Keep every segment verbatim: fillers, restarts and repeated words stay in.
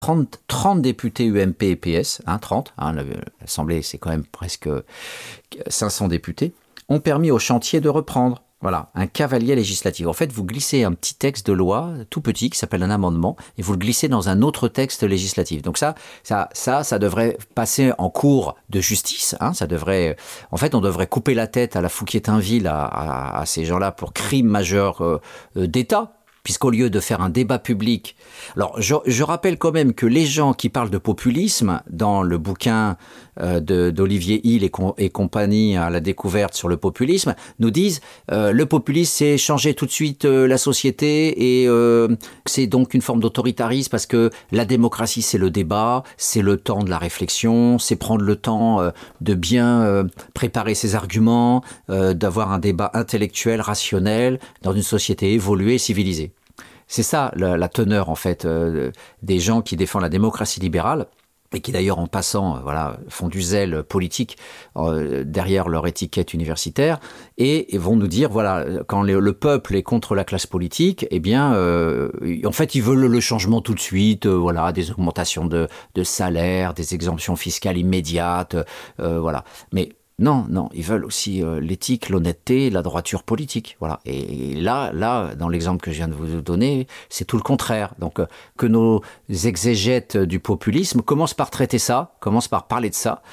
trente, trente députés U M P et P S, hein, trente, hein, l'Assemblée c'est quand même presque cinq cents députés, ont permis au chantier de reprendre. Voilà, un cavalier législatif. En fait, vous glissez un petit texte de loi tout petit qui s'appelle un amendement et vous le glissez dans un autre texte législatif. Donc ça, ça, ça, ça devrait passer en cours de justice. Hein, ça devrait, en fait, on devrait couper la tête à la Fouquier-Tinville, à, à, à ces gens-là pour crimes majeurs euh, d'État. Puisqu'au lieu de faire un débat public... Alors, je, je rappelle quand même que les gens qui parlent de populisme, dans le bouquin euh, de, d'Olivier Hill et, com- et compagnie à la découverte sur le populisme, nous disent euh, le populisme, c'est changer tout de suite euh, la société et euh, c'est donc une forme d'autoritarisme parce que la démocratie, c'est le débat, c'est le temps de la réflexion, c'est prendre le temps euh, de bien euh, préparer ses arguments, euh, d'avoir un débat intellectuel, rationnel, dans une société évoluée et civilisée. C'est ça la, la teneur en fait euh, des gens qui défendent la démocratie libérale et qui d'ailleurs en passant euh, voilà font du zèle politique euh, derrière leur étiquette universitaire et, et vont nous dire voilà quand le, le peuple est contre la classe politique eh bien euh, en fait ils veulent le changement tout de suite euh, voilà des augmentations de, de salaire, des exemptions fiscales immédiates euh, voilà mais Non, non, ils veulent aussi euh, l'éthique, l'honnêteté, la droiture politique. Voilà. Et, et là, là, dans l'exemple que je viens de vous donner, c'est tout le contraire. Donc, euh, que nos exégètes du populisme commencent par traiter ça, commencent par parler de ça,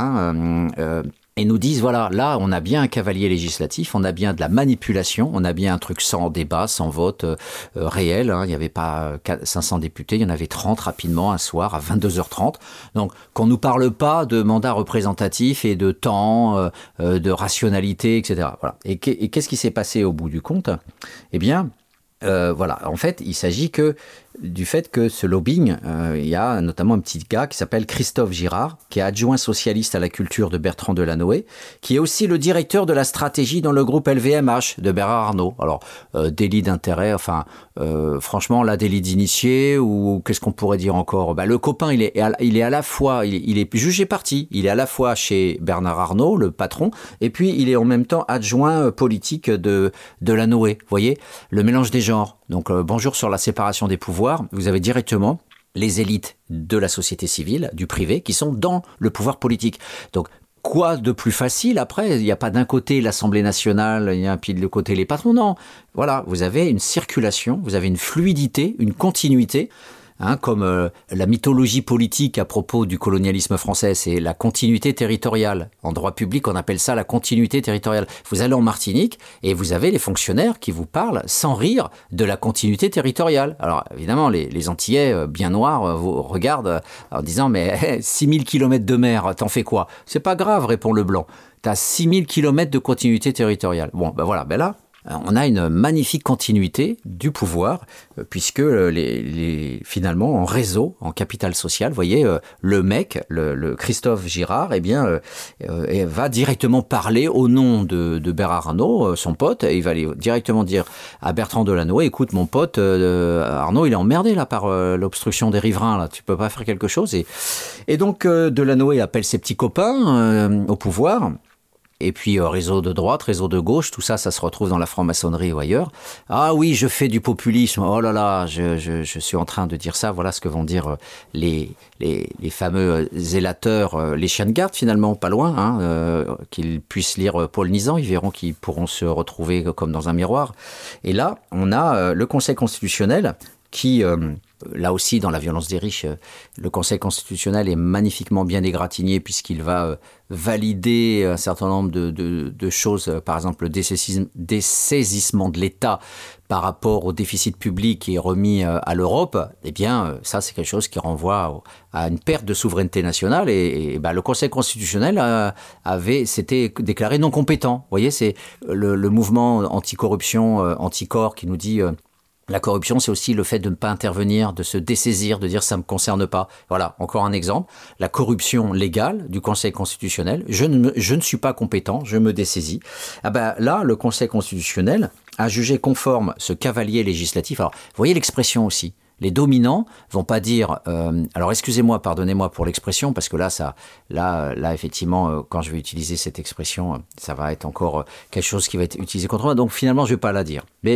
hein, euh, euh, et nous disent, voilà, là, on a bien un cavalier législatif, on a bien de la manipulation, on a bien un truc sans débat, sans vote euh, réel. Hein. Il n'y avait pas cinq cents députés, il y en avait trente rapidement un soir à vingt-deux heures trente. Donc, qu'on ne nous parle pas de mandat représentatif et de temps, euh, euh, de rationalité, et cetera. Voilà. Et, et qu'est-ce qui s'est passé au bout du compte ? Eh bien, euh, voilà, en fait, il s'agit que du fait que ce lobbying, euh, il y a notamment un petit gars qui s'appelle Christophe Girard, qui est adjoint socialiste à la culture de Bertrand Delanoë, qui est aussi le directeur de la stratégie dans le groupe L V M H de Bernard Arnault. Alors, euh, délit d'intérêt, enfin, euh, franchement, là, délit d'initié, ou qu'est-ce qu'on pourrait dire encore ? Bah, le copain, il est, il est à la fois, il est, il est jugé parti, il est à la fois chez Bernard Arnault, le patron, et puis il est en même temps adjoint politique de Delanoë. Vous voyez, le mélange des genres. Donc, euh, bonjour sur la séparation des pouvoirs. Vous avez directement les élites de la société civile, du privé, qui sont dans le pouvoir politique. Donc, quoi de plus facile après ? Il n'y a pas d'un côté l'Assemblée nationale, il y a puis de l'autre côté les patrons. Non, voilà, vous avez une circulation, vous avez une fluidité, une continuité. Hein, comme euh, la mythologie politique à propos du colonialisme français, c'est la continuité territoriale. En droit public, on appelle ça la continuité territoriale. Vous allez en Martinique et vous avez les fonctionnaires qui vous parlent sans rire de la continuité territoriale. Alors évidemment, les, les Antillais euh, bien noirs euh, vous regardent euh, en disant « mais hey, six mille kilomètres de mer, t'en fais quoi ?» C'est pas grave, répond le blanc. T'as six mille kilomètres de continuité territoriale. Bon, ben voilà, ben là, on a une magnifique continuité du pouvoir, puisque les, les, finalement, en réseau, en capital social, vous voyez, le mec, le, le Christophe Girard, eh bien, euh, va directement parler au nom de, de Bernard Arnault, son pote, et il va aller directement dire à Bertrand Delanoë, écoute, mon pote, euh, Arnault, il est emmerdé là par euh, l'obstruction des riverains, là, tu peux pas faire quelque chose. Et, et donc, euh, Delanoë appelle ses petits copains euh, au pouvoir. Et puis, euh, réseau de droite, réseau de gauche, tout ça, ça se retrouve dans la franc-maçonnerie ou ailleurs. Ah oui, je fais du populisme. Oh là là, je, je, je suis en train de dire ça. Voilà ce que vont dire les, les, les fameux zélateurs, les chiens de garde finalement, pas loin, hein, euh, qu'ils puissent lire Paul Nizan. Ils verront qu'ils pourront se retrouver comme dans un miroir. Et là, on a euh, le Conseil constitutionnel qui... Euh, Là aussi, dans la violence des riches, le Conseil constitutionnel est magnifiquement bien égratigné puisqu'il va valider un certain nombre de, de, de choses, par exemple le dessaisissement de l'État par rapport au déficit public qui est remis à l'Europe. Eh bien, ça, c'est quelque chose qui renvoie à une perte de souveraineté nationale. Et, et ben, le Conseil constitutionnel avait, s'était déclaré non compétent. Vous voyez, c'est le, le mouvement anticorruption, anticorps qui nous dit... La corruption, c'est aussi le fait de ne pas intervenir, de se dessaisir, de dire ça ne me concerne pas. Voilà, encore un exemple. La corruption légale du Conseil constitutionnel, je ne, je ne suis pas compétent, je me dessaisis. Ah ben là, le Conseil constitutionnel a jugé conforme ce cavalier législatif. Alors, vous voyez l'expression aussi. Les dominants vont pas dire. Euh, alors, excusez-moi, pardonnez-moi pour l'expression, parce que là, ça, là, là, effectivement, euh, quand je vais utiliser cette expression, ça va être encore quelque chose qui va être utilisé contre moi. Donc, finalement, je vais pas la dire. Mais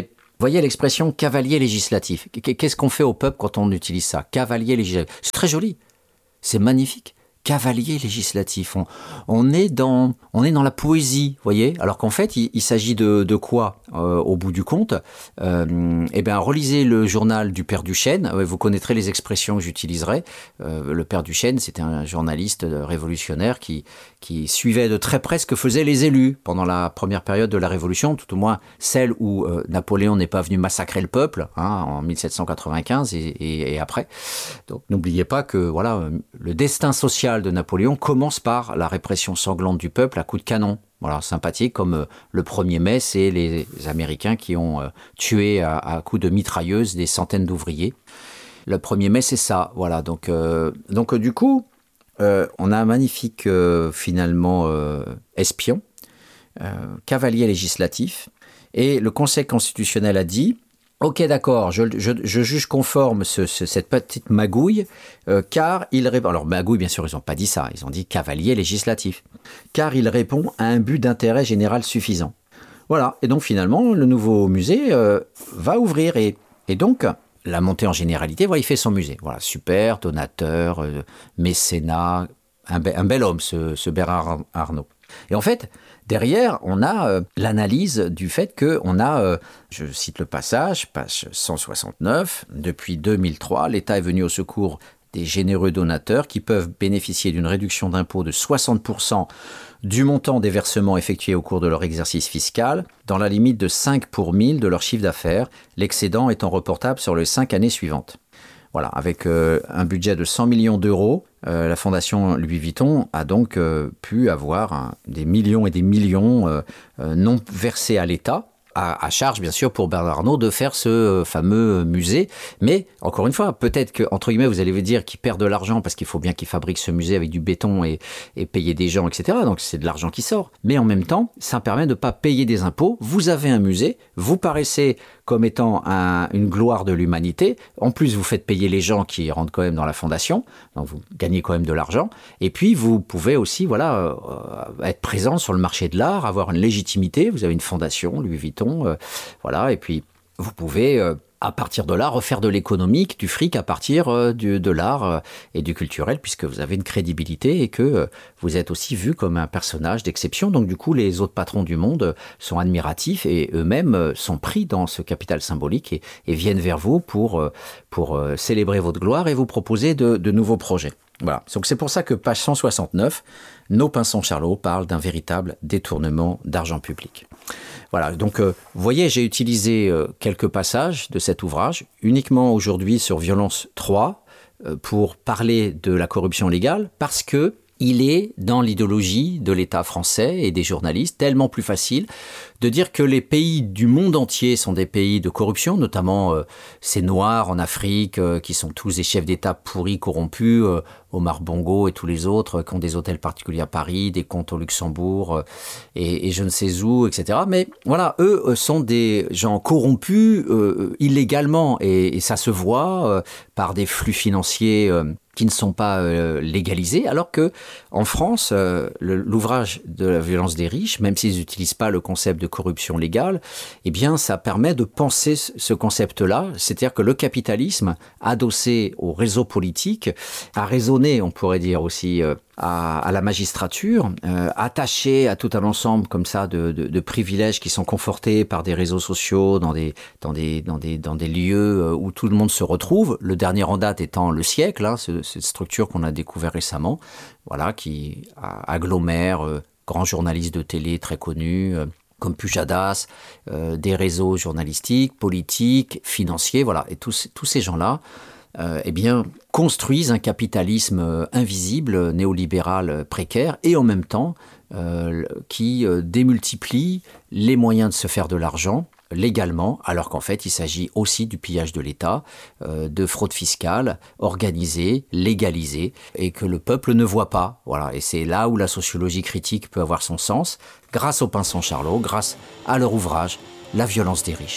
Voyez l'expression cavalier législatif. Qu'est-ce qu'on fait au peuple quand on utilise ça? Cavalier législatif. C'est très joli. C'est magnifique. Cavalier législatif. On, on, est dans, on est dans la poésie, voyez. Alors qu'en fait, il, il s'agit de, de quoi euh, au bout du compte? euh, Eh bien, relisez le journal du Père Duchesne. Vous connaîtrez les expressions que j'utiliserai. Euh, le Père Duchesne, c'était un journaliste révolutionnaire qui, qui suivait de très près ce que faisaient les élus pendant la première période de la Révolution, tout au moins celle où euh, Napoléon n'est pas venu massacrer le peuple, hein, en mille sept cent quatre-vingt-quinze et, et, et après. Donc, n'oubliez pas que voilà, le destin social de Napoléon commence par la répression sanglante du peuple à coups de canon. Voilà, sympathique, comme euh, le premier mai, c'est les Américains qui ont euh, tué à, à coups de mitrailleuses des centaines d'ouvriers. Le premier mai, c'est ça. Voilà, donc, euh, donc euh, du coup, euh, on a un magnifique, euh, finalement, euh, espion, euh, cavalier législatif, et le Conseil constitutionnel a dit: ok, d'accord, je, je, je juge conforme ce, ce, cette petite magouille, euh, car il répond... Alors, magouille, bien sûr, ils n'ont pas dit ça, ils ont dit cavalier législatif. Car il répond à un but d'intérêt général suffisant. Voilà, et donc finalement, le nouveau musée euh, va ouvrir. Et, et donc, la montée en généralité, voilà, il fait son musée. Voilà, super, donateur, euh, mécénat, un, be- un bel homme, ce, ce Bernard Arnault. Et en fait, derrière, on a euh, l'analyse du fait qu'on a, euh, je cite le passage, page cent soixante-neuf, depuis deux mille trois, l'État est venu au secours des généreux donateurs qui peuvent bénéficier d'une réduction d'impôt de soixante pour cent du montant des versements effectués au cours de leur exercice fiscal, dans la limite de cinq pour mille de leur chiffre d'affaires, l'excédent étant reportable sur les cinq années suivantes. Voilà, avec euh, un budget de cent millions d'euros, euh, la Fondation Louis Vuitton a donc euh, pu avoir un, des millions et des millions euh, euh, non versés à l'État, à, à charge bien sûr pour Bernard Arnault de faire ce euh, fameux musée. Mais encore une fois, peut-être que, entre guillemets, vous allez vous dire qu'il perd de l'argent parce qu'il faut bien qu'il fabrique ce musée avec du béton et, et payer des gens, et cetera. Donc c'est de l'argent qui sort. Mais en même temps, ça permet de ne pas payer des impôts. Vous avez un musée, vous paraissez comme étant un, une gloire de l'humanité. En plus, vous faites payer les gens qui rentrent quand même dans la fondation, donc vous gagnez quand même de l'argent. Et puis, vous pouvez aussi, voilà, euh, être présent sur le marché de l'art, avoir une légitimité. Vous avez une fondation, Louis Vuitton, euh, voilà. Et puis, vous pouvez, euh, à partir de là, refaire de l'économique, du fric à partir euh, du, de l'art euh, et du culturel, puisque vous avez une crédibilité et que euh, vous êtes aussi vu comme un personnage d'exception. Donc du coup, les autres patrons du monde sont admiratifs et eux-mêmes euh, sont pris dans ce capital symbolique et, et viennent vers vous pour, euh, pour euh, célébrer votre gloire et vous proposer de, de nouveaux projets. Voilà. Donc c'est pour ça que page cent soixante-neuf, Nos Pinsons Charlot parle d'un véritable détournement d'argent public. Voilà, donc euh, vous voyez, j'ai utilisé euh, quelques passages de cet ouvrage, uniquement aujourd'hui sur Violence trois, euh, pour parler de la corruption légale, parce que il est dans l'idéologie de l'État français et des journalistes tellement plus facile de dire que les pays du monde entier sont des pays de corruption, notamment euh, ces Noirs en Afrique euh, qui sont tous des chefs d'État pourris, corrompus, euh, Omar Bongo et tous les autres euh, qui ont des hôtels particuliers à Paris, des comptes au Luxembourg euh, et, et je ne sais où, et cetera. Mais voilà, eux euh, sont des gens corrompus euh, illégalement et, et ça se voit euh, par des flux financiers euh, qui ne sont pas euh, légalisés, alors que en France, euh, le, l'ouvrage de la violence des riches, même s'ils n'utilisent pas le concept de corruption légale, eh bien, ça permet de penser ce concept-là, c'est-à-dire que le capitalisme, adossé au réseau politique, a raisonné, on pourrait dire aussi, euh, à, à la magistrature, euh, attaché à tout un ensemble comme ça de, de, de privilèges qui sont confortés par des réseaux sociaux dans des, dans des, dans des, dans des lieux où tout le monde se retrouve. Le dernier en date étant Le Siècle, hein, ce, cette structure qu'on a découvert récemment, voilà, qui agglomère euh, grands journalistes de télé très connus, euh, comme Pujadas, euh, des réseaux journalistiques, politiques, financiers, voilà, et tous, tous ces gens-là, euh, eh bien, construisent un capitalisme invisible, néolibéral, précaire, et en même temps, euh, qui euh, démultiplie les moyens de se faire de l'argent légalement, alors qu'en fait, il s'agit aussi du pillage de l'État, euh, de fraude fiscale organisée, légalisée, et que le peuple ne voit pas. Voilà. Et c'est là où la sociologie critique peut avoir son sens, grâce aux Pinsons Charlot, grâce à leur ouvrage « La violence des riches ».